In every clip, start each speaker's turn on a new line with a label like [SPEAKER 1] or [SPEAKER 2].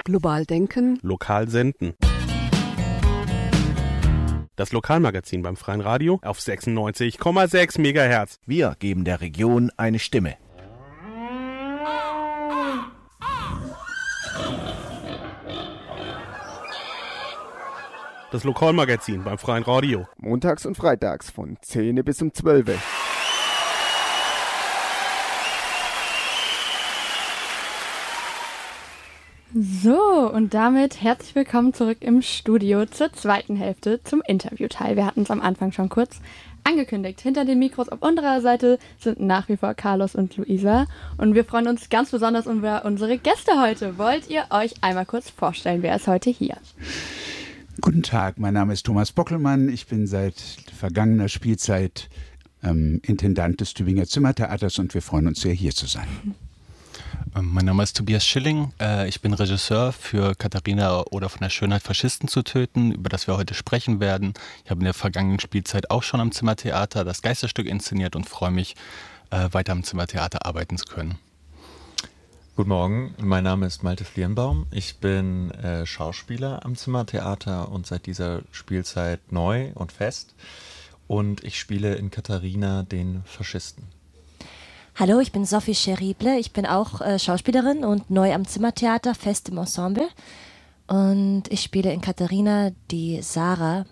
[SPEAKER 1] Global denken.
[SPEAKER 2] Lokal senden. Das Lokalmagazin beim Freien Radio auf 96,6 MHz.
[SPEAKER 3] Wir geben der Region eine Stimme.
[SPEAKER 2] Das Lokalmagazin beim Freien Radio.
[SPEAKER 4] Montags und freitags von 10 bis um 12.
[SPEAKER 5] So, und damit herzlich willkommen zurück im Studio zur zweiten Hälfte zum Interviewteil. Wir hatten es am Anfang schon kurz angekündigt. Hinter den Mikros auf unserer Seite sind nach wie vor Carlos und Luisa. Und wir freuen uns ganz besonders über unsere Gäste heute. Wollt ihr euch einmal kurz vorstellen, wer ist heute hier?
[SPEAKER 6] Guten Tag, mein Name ist Thomas Bockelmann. Ich bin seit vergangener Spielzeit Intendant des Tübinger Zimmertheaters und wir freuen uns sehr, hier zu sein.
[SPEAKER 7] Mein Name ist Tobias Schilling. Ich bin Regisseur für Katharina oder von der Schönheit Faschisten zu töten, über das wir heute sprechen werden. Ich habe in der vergangenen Spielzeit auch schon am Zimmertheater das Geisterstück inszeniert und freue mich, weiter am Zimmertheater arbeiten zu können.
[SPEAKER 8] Guten Morgen, mein Name ist Malte Flierenbaum. Ich bin Schauspieler am Zimmertheater und seit dieser Spielzeit neu und fest. Und ich spiele in Katharina den Faschisten.
[SPEAKER 9] Hallo, ich bin Sophie Scherible. Ich bin auch Schauspielerin und neu am Zimmertheater, fest im Ensemble. Und ich spiele in Katharina die Sarah.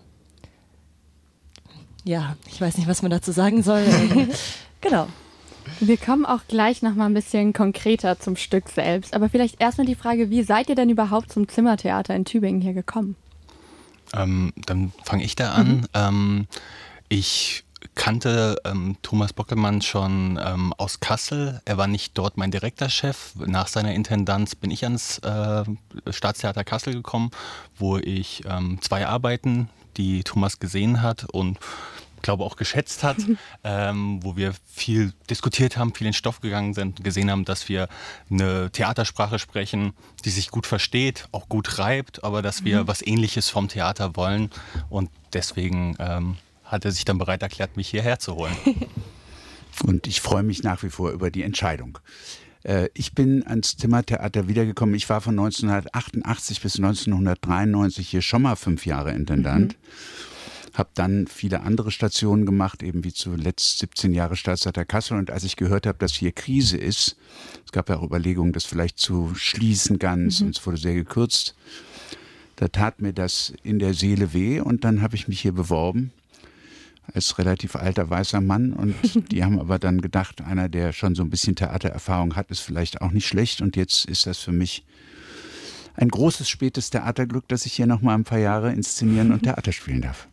[SPEAKER 9] Ja, ich weiß nicht, was man dazu sagen soll. Genau.
[SPEAKER 5] Wir kommen auch gleich noch mal ein bisschen konkreter zum Stück selbst. Aber vielleicht erstmal die Frage, wie seid ihr denn überhaupt zum Zimmertheater in Tübingen hier gekommen?
[SPEAKER 7] Dann fange ich da an. Ich kannte Thomas Bockelmann schon aus Kassel. Er war nicht dort mein direkter Chef. Nach seiner Intendanz bin ich ans Staatstheater Kassel gekommen, wo ich 2 Arbeiten, die Thomas gesehen hat und glaube auch geschätzt hat, wo wir viel diskutiert haben, viel in den Stoff gegangen sind und gesehen haben, dass wir eine Theatersprache sprechen, die sich gut versteht, auch gut reibt, aber dass wir was Ähnliches vom Theater wollen und deswegen hat er sich dann bereit erklärt, mich hierher zu holen.
[SPEAKER 6] Und ich freue mich nach wie vor über die Entscheidung. Ich bin ans Zimmertheater wiedergekommen. Ich war von 1988 bis 1993 hier schon mal 5 Jahre Intendant. Habe dann viele andere Stationen gemacht, eben wie zuletzt 17 Jahre Staatstheater Kassel. Und als ich gehört habe, dass hier Krise ist, es gab ja auch Überlegungen, das vielleicht zu schließen ganz, und es wurde sehr gekürzt, da tat mir das in der Seele weh und dann habe ich mich hier beworben als relativ alter weißer Mann und die haben aber dann gedacht, einer, der schon so ein bisschen Theatererfahrung hat, ist vielleicht auch nicht schlecht und jetzt ist das für mich ein großes, spätes Theaterglück, dass ich hier noch mal ein paar Jahre inszenieren und Theater spielen darf.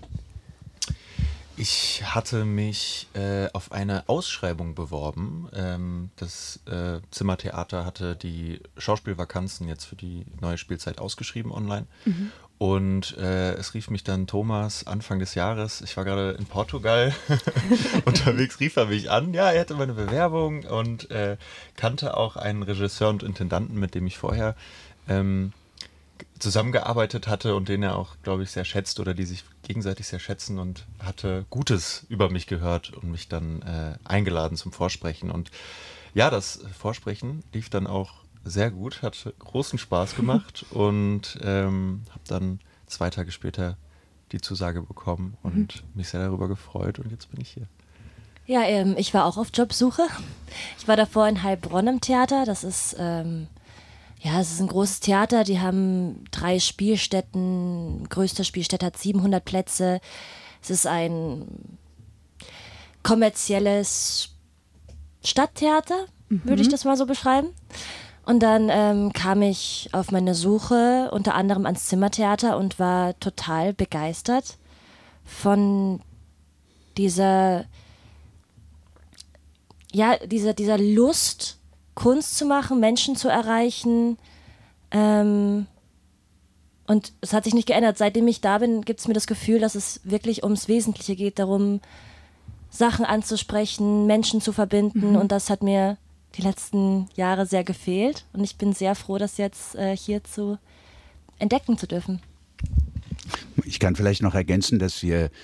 [SPEAKER 8] Ich hatte mich auf eine Ausschreibung beworben. Das Zimmertheater hatte die Schauspielvakanzen jetzt für die neue Spielzeit ausgeschrieben online. Und es rief mich dann Thomas Anfang des Jahres, ich war gerade in Portugal unterwegs, rief er mich an. Ja, er hatte meine Bewerbung und kannte auch einen Regisseur und Intendanten, mit dem ich vorher zusammengearbeitet hatte und den er auch, glaube ich, sehr schätzt oder die sich gegenseitig sehr schätzen und hatte Gutes über mich gehört und mich dann eingeladen zum Vorsprechen. Und ja, das Vorsprechen lief dann auch sehr gut, hat großen Spaß gemacht und habe dann 2 Tage später die Zusage bekommen und mich sehr darüber gefreut und jetzt bin ich hier.
[SPEAKER 9] Ja, ich war auch auf Jobsuche. Ich war davor in Heilbronn im Theater. Das ist es ist ein großes Theater, die haben 3 Spielstätten, größter Spielstätte hat 700 Plätze. Es ist ein kommerzielles Stadttheater, würde ich das mal so beschreiben. Und dann kam ich auf meine Suche unter anderem ans Zimmertheater und war total begeistert von dieser Lust, Kunst zu machen, Menschen zu erreichen. Und es hat sich nicht geändert. Seitdem ich da bin, gibt es mir das Gefühl, dass es wirklich ums Wesentliche geht, darum, Sachen anzusprechen, Menschen zu verbinden. Und das hat mir die letzten Jahre sehr gefehlt. Und ich bin sehr froh, das jetzt hier zu entdecken zu dürfen.
[SPEAKER 6] Ich kann vielleicht noch ergänzen, dass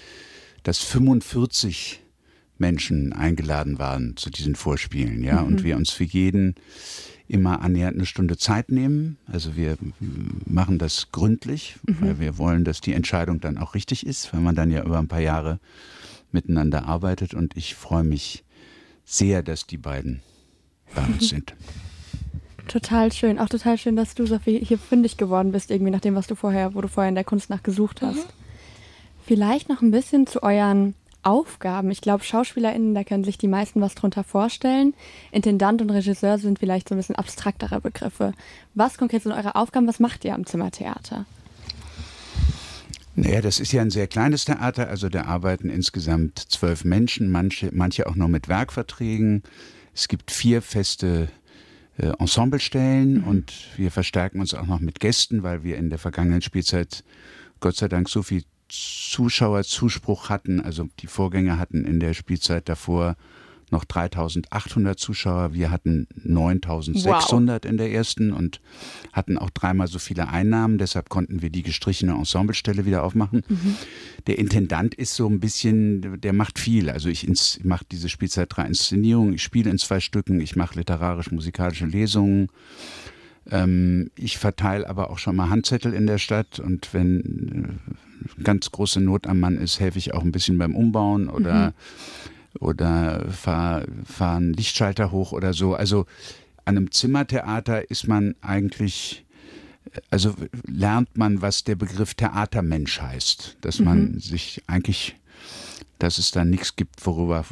[SPEAKER 6] 45 Menschen eingeladen waren zu diesen Vorspielen, ja, und wir uns für jeden immer annähernd eine Stunde Zeit nehmen. Also wir machen das gründlich, weil wir wollen, dass die Entscheidung dann auch richtig ist, weil man dann ja über ein paar Jahre miteinander arbeitet. Und ich freue mich sehr, dass die beiden bei uns sind.
[SPEAKER 5] Total schön. Auch total schön, dass du, Sophie, hier fündig geworden bist, irgendwie nach dem, wo du vorher in der Kunst nachgesucht hast. Vielleicht noch ein bisschen zu euren Aufgaben. Ich glaube, SchauspielerInnen, da können sich die meisten was drunter vorstellen. Intendant und Regisseur sind vielleicht so ein bisschen abstraktere Begriffe. Was konkret sind eure Aufgaben? Was macht ihr am Zimmertheater?
[SPEAKER 6] Naja, das ist ja ein sehr kleines Theater, also da arbeiten insgesamt 12 Menschen, manche auch nur mit Werkverträgen. Es gibt 4 feste Ensemblestellen und wir verstärken uns auch noch mit Gästen, weil wir in der vergangenen Spielzeit Gott sei Dank so viel Zuschauerzuspruch hatten. Also die Vorgänger hatten in der Spielzeit davor noch 3.800 Zuschauer. Wir hatten 9.600 in der ersten und hatten auch 3-mal so viele Einnahmen. Deshalb konnten wir die gestrichene Ensemblestelle wieder aufmachen. Der Intendant ist so ein bisschen, der macht viel. Also ich mache diese Spielzeit 3 Inszenierungen. Ich spiele in 2 Stücken. Ich mache literarisch-musikalische Lesungen. Ich verteile aber auch schon mal Handzettel in der Stadt. Und wenn ganz große Not am Mann ist, helfe ich auch ein bisschen beim Umbauen oder fahr einen Lichtschalter hoch oder so. Also an einem Zimmertheater ist man eigentlich, also lernt man, was der Begriff Theatermensch heißt. Dass man sich eigentlich, dass es da nichts gibt,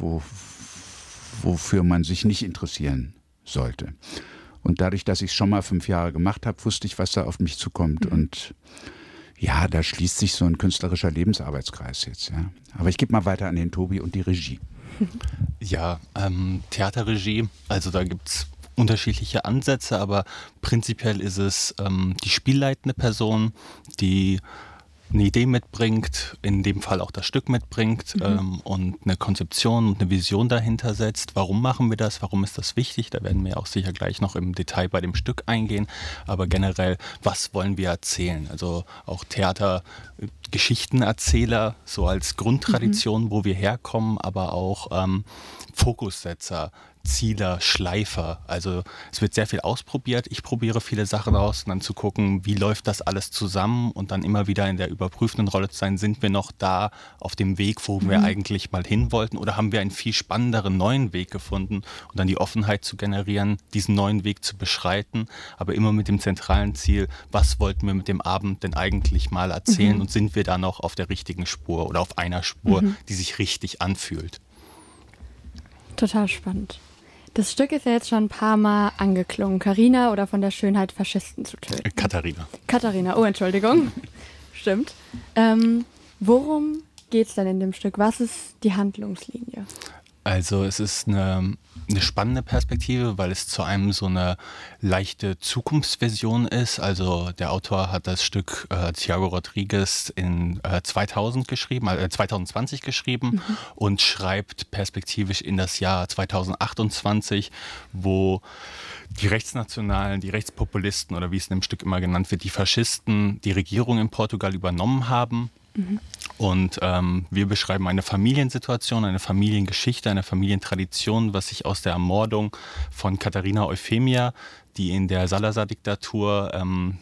[SPEAKER 6] wofür man sich nicht interessieren sollte. Und dadurch, dass ich es schon mal 5 Jahre gemacht habe, wusste ich, was da auf mich zukommt. Und ja, da schließt sich so ein künstlerischer Lebensarbeitskreis jetzt. Ja. Aber ich gebe mal weiter an den Tobi und die Regie.
[SPEAKER 7] Ja, Theaterregie, also da gibt es unterschiedliche Ansätze, aber prinzipiell ist es die spielleitende Person, die eine Idee mitbringt, in dem Fall auch das Stück mitbringt und eine Konzeption und eine Vision dahinter setzt. Warum machen wir das? Warum ist das wichtig? Da werden wir auch sicher gleich noch im Detail bei dem Stück eingehen. Aber generell, was wollen wir erzählen? Also auch Theatergeschichtenerzähler, so als Grundtradition, wo wir herkommen, aber auch Fokussetzer, Zieler, Schleifer. Also es wird sehr viel ausprobiert. Ich probiere viele Sachen aus und dann zu gucken, wie läuft das alles zusammen und dann immer wieder in der überprüfenden Rolle zu sein, sind wir noch da auf dem Weg, wo wir eigentlich mal hin wollten oder haben wir einen viel spannenderen neuen Weg gefunden und dann die Offenheit zu generieren, diesen neuen Weg zu beschreiten, aber immer mit dem zentralen Ziel, was wollten wir mit dem Abend denn eigentlich mal erzählen und sind wir da noch auf der richtigen Spur oder auf einer Spur, die sich richtig anfühlt.
[SPEAKER 5] Total spannend. Das Stück ist ja jetzt schon ein paar Mal angeklungen. Carina oder von der Schönheit Faschisten zu töten. Katharina, oh Entschuldigung. Stimmt. Worum geht es denn in dem Stück? Was ist die Handlungslinie? Also es ist eine spannende Perspektive, weil es zu einem so eine leichte Zukunftsvision ist. Also der Autor hat das Stück Thiago Rodriguez in 2020 geschrieben und schreibt perspektivisch in das Jahr 2028, wo die Rechtsnationalen, die Rechtspopulisten oder wie es in dem Stück immer genannt wird, die Faschisten, die Regierung in Portugal übernommen haben. Und wir beschreiben eine Familiensituation, eine Familiengeschichte, eine Familientradition, was sich aus der Ermordung von Katharina Euphemia, die in der Salazar-Diktatur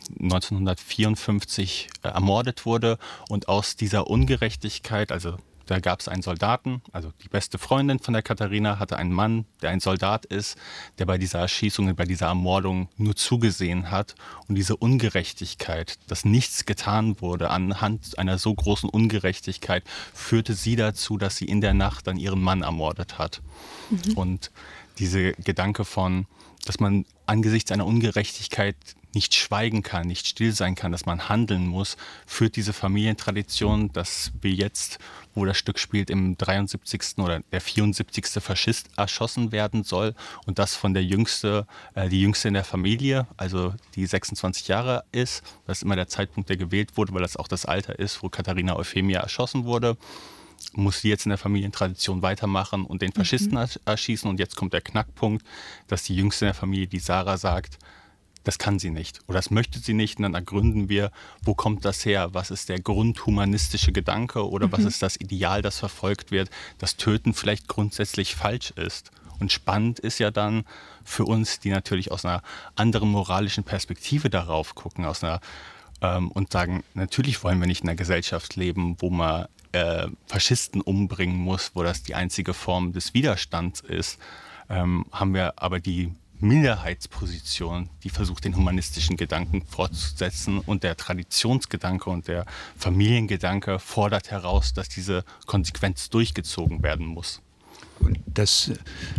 [SPEAKER 5] 1954 ermordet wurde und aus dieser Ungerechtigkeit, also da gab es einen Soldaten, also die beste Freundin von der Katharina hatte einen Mann, der ein Soldat ist, der bei dieser Erschießung, bei dieser Ermordung nur zugesehen hat. Und diese Ungerechtigkeit, dass nichts getan wurde anhand einer so großen Ungerechtigkeit, führte sie dazu, dass sie in der Nacht dann ihren Mann ermordet hat. Und dieser Gedanke von, dass man angesichts einer Ungerechtigkeit nicht schweigen kann, nicht still sein kann, dass man handeln muss, führt diese Familientradition, dass wir jetzt, wo das Stück spielt, im 73. oder der 74. Faschist erschossen werden soll und das von die Jüngste in der Familie, also die 26 Jahre ist, das ist immer der Zeitpunkt, der gewählt wurde, weil das auch das Alter ist, wo Katharina Euphemia erschossen wurde, muss sie jetzt in der Familientradition weitermachen und den Faschisten erschießen. Und jetzt kommt der Knackpunkt, dass die Jüngste in der Familie, die Sarah, sagt,
[SPEAKER 7] das kann sie nicht oder das möchte sie nicht. Und dann ergründen wir, wo kommt das her? Was ist der grundhumanistische Gedanke oder was ist das Ideal, das verfolgt wird, dass Töten vielleicht grundsätzlich falsch ist. Und spannend ist ja dann für uns, die natürlich aus einer anderen moralischen Perspektive darauf gucken, und sagen, natürlich wollen wir nicht in einer Gesellschaft leben, wo man Faschisten umbringen muss, wo das die einzige Form des Widerstands ist, haben wir aber die Minderheitsposition, die versucht, den humanistischen Gedanken fortzusetzen, und der Traditionsgedanke und der Familiengedanke fordert heraus, dass diese Konsequenz durchgezogen werden muss.
[SPEAKER 6] Und das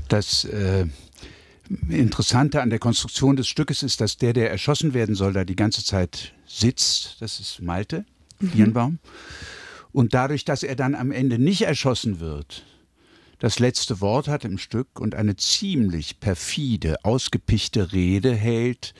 [SPEAKER 6] Interessante an der Konstruktion des Stückes ist, dass der erschossen werden soll, da die ganze Zeit sitzt. Das ist Malte Birnbaum. Und dadurch, dass er dann am Ende nicht erschossen wird, das letzte Wort hat im Stück und eine ziemlich perfide, ausgepichte Rede hält,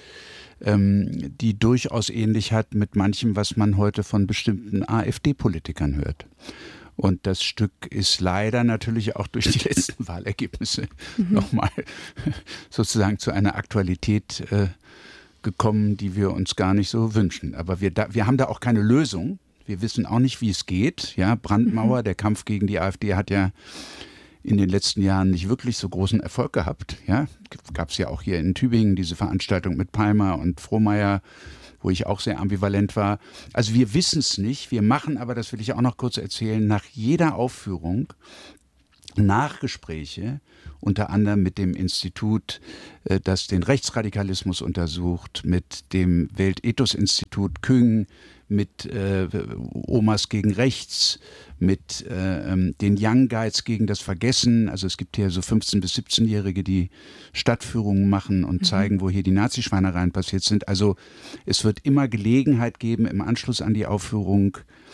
[SPEAKER 6] die durchaus ähnlich hat mit manchem, was man heute von bestimmten AfD-Politikern hört. Und das Stück ist leider natürlich auch durch die letzten Wahlergebnisse nochmal sozusagen zu einer Aktualität gekommen, die wir uns gar nicht so wünschen. Aber wir haben da auch keine Lösung. Wir wissen auch nicht, wie es geht. Ja, Brandmauer, der Kampf gegen die AfD hat ja in den letzten Jahren nicht wirklich so großen Erfolg gehabt. Ja, gab es ja auch hier in Tübingen diese Veranstaltung mit Palmer und Frohmeier, wo ich auch sehr ambivalent war. Also wir wissen es nicht. Wir machen aber, das will ich auch noch kurz erzählen, nach jeder Aufführung Nachgespräche, unter anderem mit dem Institut, das den Rechtsradikalismus untersucht, mit dem Weltethos-Institut Küng, mit Omas gegen Rechts, mit den Young Guides gegen das Vergessen. Also es gibt hier so 15- bis 17-Jährige, die Stadtführungen machen und zeigen, wo hier die Nazischweinereien passiert sind. Also es wird immer Gelegenheit geben, im Anschluss an die Aufführung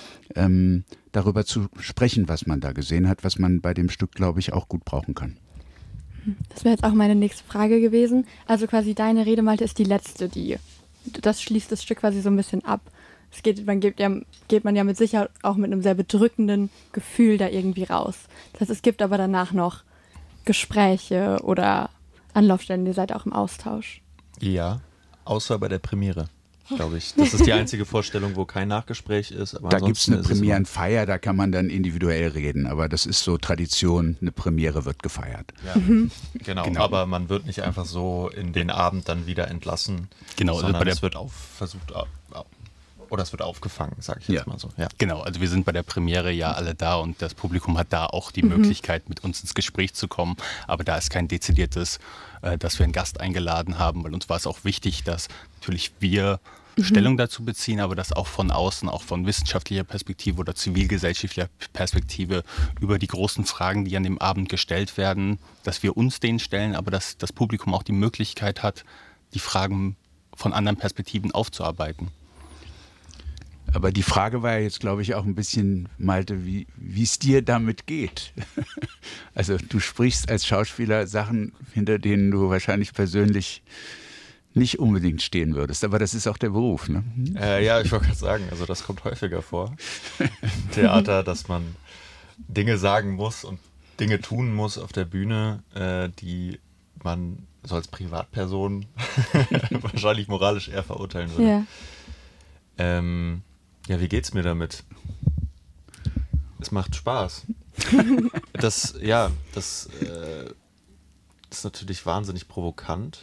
[SPEAKER 6] darüber zu sprechen, was man da gesehen hat, was man bei dem Stück, glaube ich, auch gut brauchen kann.
[SPEAKER 5] Das wäre jetzt auch meine nächste Frage gewesen. Also quasi deine Rede, Malte, ist die letzte, das schließt das Stück quasi so ein bisschen ab. Geht man ja mit Sicherheit auch mit einem sehr bedrückenden Gefühl da irgendwie raus. Das heißt, es gibt aber danach noch Gespräche oder Anlaufstellen, ihr seid auch im Austausch.
[SPEAKER 8] Ja, außer bei der Premiere, glaube ich. Das ist die einzige Vorstellung, wo kein Nachgespräch ist. Aber
[SPEAKER 6] da gibt es eine Premierenfeier, da kann man dann individuell reden, aber das ist so Tradition, eine Premiere wird gefeiert.
[SPEAKER 8] Ja, genau, aber man wird nicht einfach so in den Abend dann wieder entlassen, sondern es wird es wird aufgefangen, sage ich jetzt mal so. Ja.
[SPEAKER 7] Genau, also wir sind bei der Premiere ja alle da und das Publikum hat da auch die Möglichkeit, mit uns ins Gespräch zu kommen. Aber da ist kein dezidiertes, dass wir einen Gast eingeladen haben, weil uns war es auch wichtig, dass natürlich wir Stellung dazu beziehen, aber dass auch von außen, auch von wissenschaftlicher Perspektive oder zivilgesellschaftlicher Perspektive über die großen Fragen, die an dem Abend gestellt werden, dass wir uns denen stellen, aber dass das Publikum auch die Möglichkeit hat, die Fragen von anderen Perspektiven aufzuarbeiten.
[SPEAKER 6] Aber die Frage war ja jetzt, glaube ich, auch ein bisschen, Malte, wie es dir damit geht. Also du sprichst als Schauspieler Sachen, hinter denen du wahrscheinlich persönlich nicht unbedingt stehen würdest. Aber das ist auch der Beruf, ne?
[SPEAKER 8] Ja, ich wollte gerade sagen, also das kommt häufiger vor im Theater, dass man Dinge sagen muss und Dinge tun muss auf der Bühne, die man so als Privatperson wahrscheinlich moralisch eher verurteilen würde. Ja. Ja, wie geht's mir damit? Es macht Spaß. Das ist natürlich wahnsinnig provokant.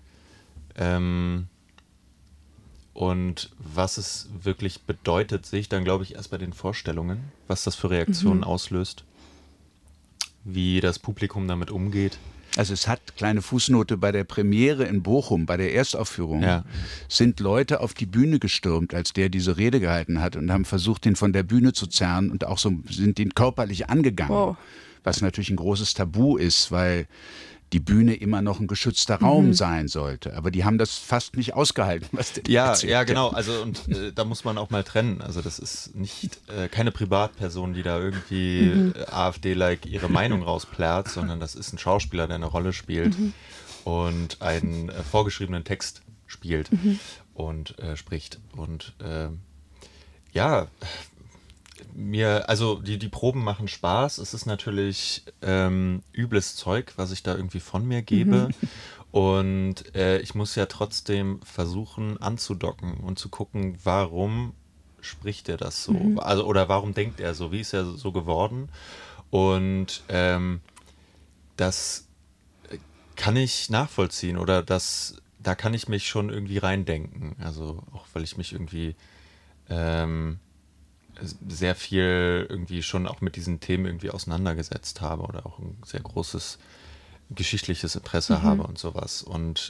[SPEAKER 8] Und was es wirklich bedeutet, sehe ich dann, glaube ich, erst bei den Vorstellungen, was das für Reaktionen auslöst, wie das Publikum damit umgeht.
[SPEAKER 6] Also es hat, kleine Fußnote, bei der Premiere in Bochum, bei der Erstaufführung, sind Leute auf die Bühne gestürmt, als der diese Rede gehalten hat und haben versucht, den von der Bühne zu zerren und auch so sind den körperlich angegangen, was natürlich ein großes Tabu ist, weil die Bühne immer noch ein geschützter Raum sein sollte. Aber die haben das fast nicht ausgehalten, was der erzählt.
[SPEAKER 8] Ja, genau. Also und da muss man auch mal trennen. Also das ist nicht keine Privatperson, die da irgendwie AfD-like ihre Meinung rausplärrt, sondern das ist ein Schauspieler, der eine Rolle spielt und einen vorgeschriebenen Text spielt und spricht. Und also die Proben machen Spaß. Es ist natürlich übles Zeug, was ich da irgendwie von mir gebe. Und ich muss ja trotzdem versuchen anzudocken und zu gucken, warum spricht er das so? Also, oder warum denkt er so? Wie ist er so geworden? Und das kann ich nachvollziehen oder da kann ich mich schon irgendwie reindenken. Also auch weil ich mich irgendwie sehr viel irgendwie schon auch mit diesen Themen irgendwie auseinandergesetzt habe oder auch ein sehr großes geschichtliches Interesse habe und sowas. Und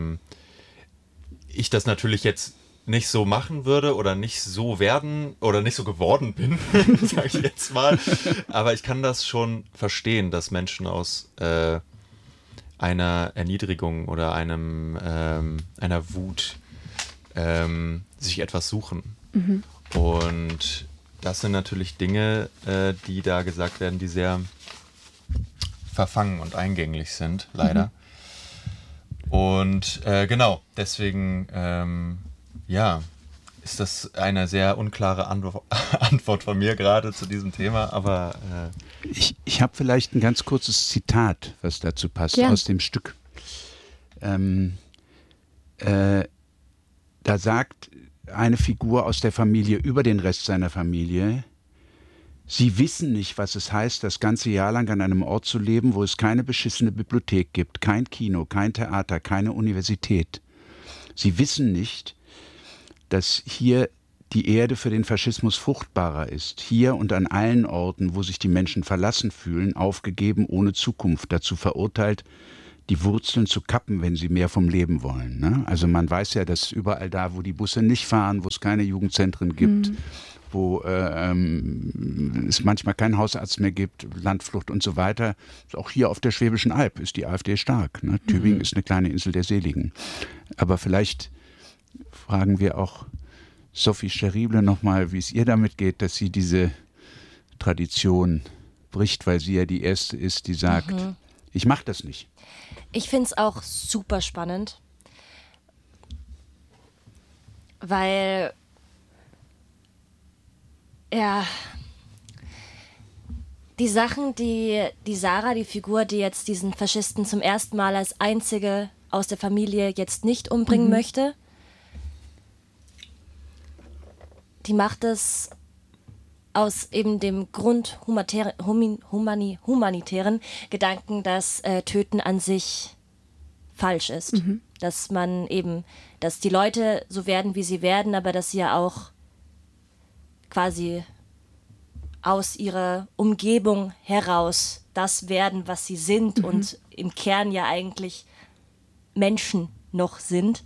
[SPEAKER 8] ich das natürlich jetzt nicht so machen würde oder nicht so werden oder nicht so geworden bin, sage ich jetzt mal. Aber ich kann das schon verstehen, dass Menschen aus einer Erniedrigung oder einer Wut sich etwas suchen. Und das sind natürlich Dinge, die da gesagt werden, die sehr verfangen und eingänglich sind, leider. Und genau, deswegen ist das eine sehr unklare Antwort von mir gerade zu diesem Thema, aber
[SPEAKER 6] Ich habe vielleicht ein ganz kurzes Zitat, was dazu passt, aus dem Stück. Da sagt eine Figur aus der Familie über den Rest seiner Familie: Sie wissen nicht, was es heißt, das ganze Jahr lang an einem Ort zu leben, wo es keine beschissene Bibliothek gibt, kein Kino, kein Theater, keine Universität. Sie wissen nicht, dass hier die Erde für den Faschismus fruchtbarer ist. Hier und an allen Orten, wo sich die Menschen verlassen fühlen, aufgegeben, ohne Zukunft, dazu verurteilt, die Wurzeln zu kappen, wenn sie mehr vom Leben wollen. Ne? Also man weiß ja, dass überall da, wo die Busse nicht fahren, wo es keine Jugendzentren gibt, wo es manchmal keinen Hausarzt mehr gibt, Landflucht und so weiter, auch hier auf der Schwäbischen Alb ist die AfD stark. Ne? Tübingen ist eine kleine Insel der Seligen. Aber vielleicht fragen wir auch Sophie Scherible nochmal, wie es ihr damit geht, dass sie diese Tradition bricht, weil sie ja die Erste ist, die sagt, ich mache das nicht.
[SPEAKER 9] Ich finde es auch super spannend, weil die Sachen, die Sarah, die Figur, die jetzt diesen Faschisten zum ersten Mal als einzige aus der Familie jetzt nicht umbringen möchte, die macht es aus eben dem humanitären Gedanken, dass Töten an sich falsch ist. Dass man eben, dass die Leute so werden, wie sie werden, aber dass sie ja auch quasi aus ihrer Umgebung heraus das werden, was sie sind und im Kern ja eigentlich Menschen noch sind.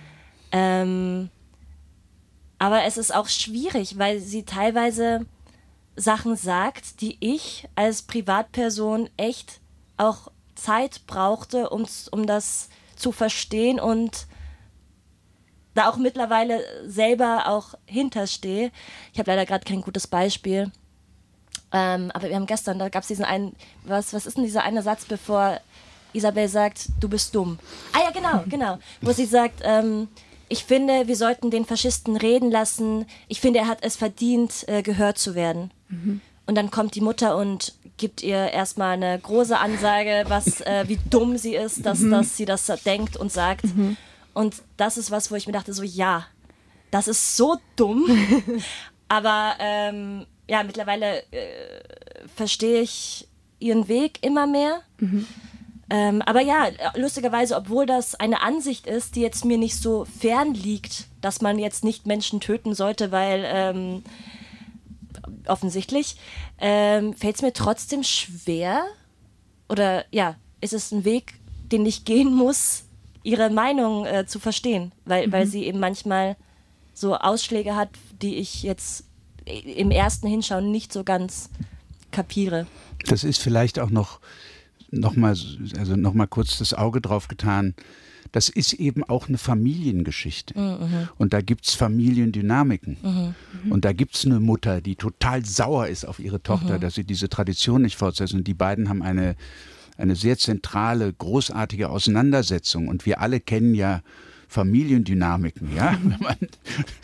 [SPEAKER 9] Aber es ist auch schwierig, weil sie teilweise Sachen sagt, die ich als Privatperson echt auch Zeit brauchte, um das zu verstehen und da auch mittlerweile selber auch hinterstehe. Ich habe leider gerade kein gutes Beispiel. Aber wir haben gestern, da gab es diesen einen, was ist denn dieser eine Satz, bevor Isabel sagt, du bist dumm? Ah ja, genau. Wo sie sagt, ich finde, wir sollten den Faschisten reden lassen. Ich finde, er hat es verdient, gehört zu werden. Und dann kommt die Mutter und gibt ihr erstmal eine große Ansage, wie dumm sie ist, dass sie das denkt und sagt. Und das ist was, wo ich mir dachte, so ja, das ist so dumm. Aber mittlerweile verstehe ich ihren Weg immer mehr. Aber ja, lustigerweise, obwohl das eine Ansicht ist, die jetzt mir nicht so fern liegt, dass man jetzt nicht Menschen töten sollte, weil offensichtlich, fällt es mir trotzdem schwer, oder ja, ist es ein Weg, den ich gehen muss, ihre Meinung zu verstehen, weil sie eben manchmal so Ausschläge hat, die ich jetzt im ersten Hinschauen nicht so ganz kapiere.
[SPEAKER 6] Das ist vielleicht auch noch mal kurz das Auge drauf getan. Das ist eben auch eine Familiengeschichte. Und da gibt es Familiendynamiken. Und da gibt es eine Mutter, die total sauer ist auf ihre Tochter, dass sie diese Tradition nicht fortsetzt. Und die beiden haben eine sehr zentrale, großartige Auseinandersetzung. Und wir alle kennen ja Familiendynamiken. Ja?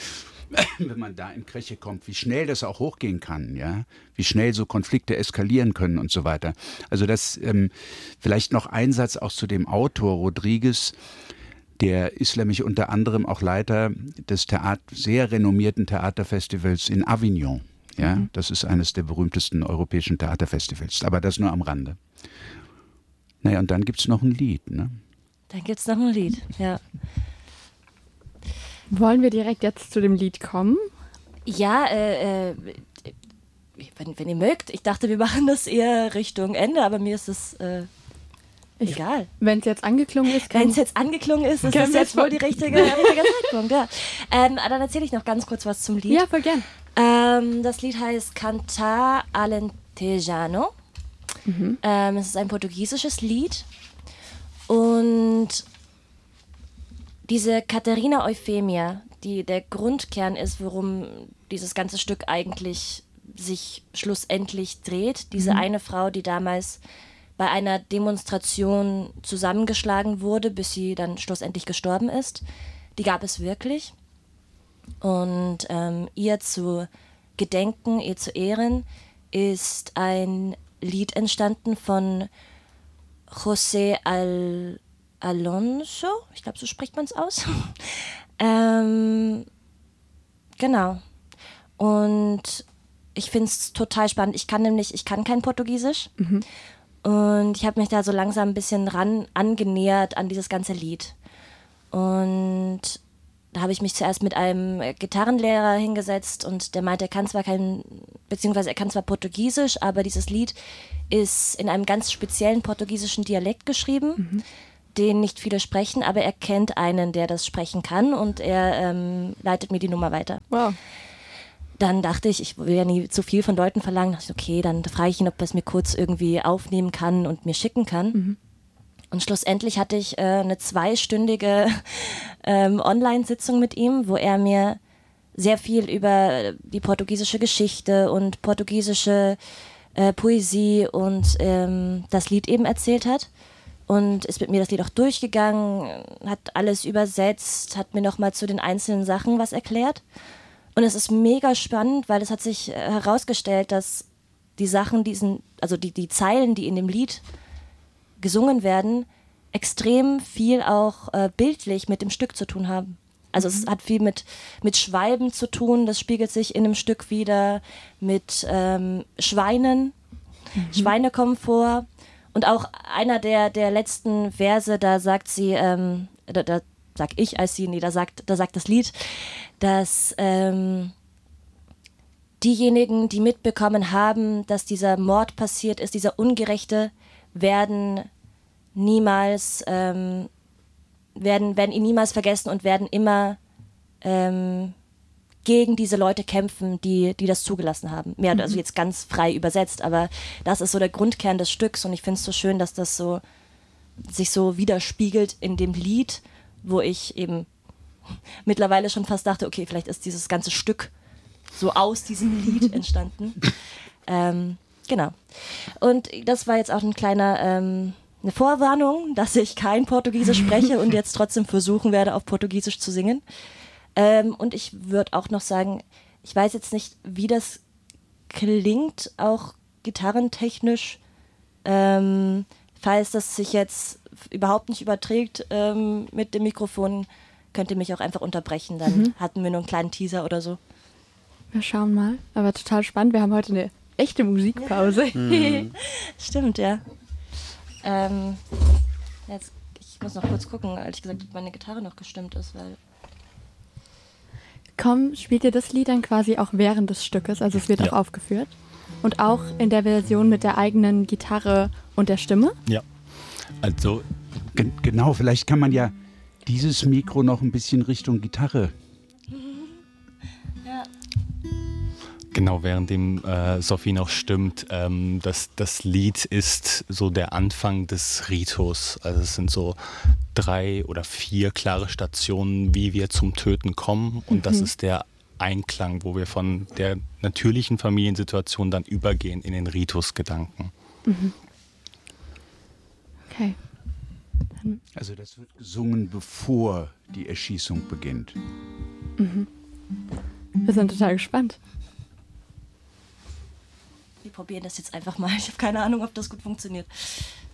[SPEAKER 6] wenn man da in Kreche kommt, wie schnell das auch hochgehen kann, ja, wie schnell so Konflikte eskalieren können und so weiter. Also das vielleicht noch ein Satz auch zu dem Autor Rodriguez. Der ist nämlich unter anderem auch Leiter des sehr renommierten Theaterfestivals in Avignon. Ja, das ist eines der berühmtesten europäischen Theaterfestivals, aber das nur am Rande. Naja, und dann gibt es noch ein Lied, ne?
[SPEAKER 9] Dann gibt es noch ein Lied, ja.
[SPEAKER 5] Wollen wir direkt jetzt zu dem Lied kommen?
[SPEAKER 9] Ja, wenn ihr mögt. Ich dachte, wir machen das eher Richtung Ende, aber mir ist es egal.
[SPEAKER 5] Wenn es jetzt angeklungen ist,
[SPEAKER 9] Wenn es jetzt angeklungen ist, ist das jetzt wohl der richtige Zeitpunkt. Ja. Dann erzähle ich noch ganz kurz was zum Lied.
[SPEAKER 5] Ja, voll gern.
[SPEAKER 9] Das Lied heißt Cantar Alentejano. Es ist ein portugiesisches Lied. Und diese Caterina Euphemia, die der Grundkern ist, worum dieses ganze Stück eigentlich sich schlussendlich dreht. Diese eine Frau, die damals bei einer Demonstration zusammengeschlagen wurde, bis sie dann schlussendlich gestorben ist. Die gab es wirklich. Und ihr zu gedenken, ihr zu ehren, ist ein Lied entstanden von José Alonso. Ich glaube, so spricht man es aus. Genau. Und ich finde es total spannend. Ich kann kein Portugiesisch. Und ich habe mich da so langsam ein bisschen angenähert an dieses ganze Lied. Und da habe ich mich zuerst mit einem Gitarrenlehrer hingesetzt und der meinte, er kann zwar Portugiesisch, aber dieses Lied ist in einem ganz speziellen portugiesischen Dialekt geschrieben, den nicht viele sprechen, aber er kennt einen, der das sprechen kann und er leitet mir die Nummer weiter.
[SPEAKER 5] Wow.
[SPEAKER 9] Dann dachte ich will ja nie zu viel von Leuten verlangen. Dachte ich, okay, dann frage ich ihn, ob er es mir kurz irgendwie aufnehmen kann und mir schicken kann. Und schlussendlich hatte ich eine 2-stündige Online-Sitzung mit ihm, wo er mir sehr viel über die portugiesische Geschichte und portugiesische Poesie und das Lied eben erzählt hat. Und ist mit mir das Lied auch durchgegangen, hat alles übersetzt, hat mir nochmal zu den einzelnen Sachen was erklärt. Und es ist mega spannend, weil es hat sich herausgestellt, dass die Sachen, die Zeilen, die in dem Lied gesungen werden, extrem viel auch bildlich mit dem Stück zu tun haben. Also es hat viel mit Schwalben zu tun, das spiegelt sich in dem Stück wieder, mit Schweinen. Schweine kommen vor. Und auch einer der letzten Verse, da sagt sie, da sagt das Lied, dass diejenigen, die mitbekommen haben, dass dieser Mord passiert ist, dieser Ungerechte, werden ihn niemals vergessen und werden immer gegen diese Leute kämpfen, die das zugelassen haben. Mehr, also jetzt ganz frei übersetzt, aber das ist so der Grundkern des Stücks und ich finde es so schön, dass das so sich so widerspiegelt in dem Lied, wo ich eben mittlerweile schon fast dachte, okay, vielleicht ist dieses ganze Stück so aus diesem Lied entstanden. Genau. Und das war jetzt auch eine Vorwarnung, dass ich kein Portugiesisch spreche und jetzt trotzdem versuchen werde, auf Portugiesisch zu singen. Und ich würde auch noch sagen, ich weiß jetzt nicht, wie das klingt, auch gitarrentechnisch, falls das sich jetzt überhaupt nicht überträgt mit dem Mikrofon, könnt ihr mich auch einfach unterbrechen, dann hatten wir nur einen kleinen Teaser oder so.
[SPEAKER 5] Wir schauen mal, aber total spannend, wir haben heute eine echte Musikpause.
[SPEAKER 9] Stimmt, ja. Jetzt, ich muss noch kurz gucken, ehrlich gesagt, ob meine Gitarre noch gestimmt ist, weil...
[SPEAKER 5] Spielt ihr das Lied dann quasi auch während des Stückes, also es wird auch aufgeführt? Und auch in der Version mit der eigenen Gitarre und der Stimme?
[SPEAKER 7] Ja, also...
[SPEAKER 6] Genau, vielleicht kann man ja dieses Mikro noch ein bisschen Richtung Gitarre.
[SPEAKER 9] Ja.
[SPEAKER 7] Genau, währenddem Sophie noch stimmt, das Lied ist so der Anfang des Ritus. Also es sind so 3 oder 4 klare Stationen, wie wir zum Töten kommen. Und das ist der Einklang, wo wir von der natürlichen Familiensituation dann übergehen in den Ritusgedanken.
[SPEAKER 5] Okay.
[SPEAKER 6] Also das wird gesungen, bevor die Erschießung beginnt.
[SPEAKER 5] Wir sind total gespannt.
[SPEAKER 9] Wir probieren das jetzt einfach mal. Ich habe keine Ahnung, ob das gut funktioniert.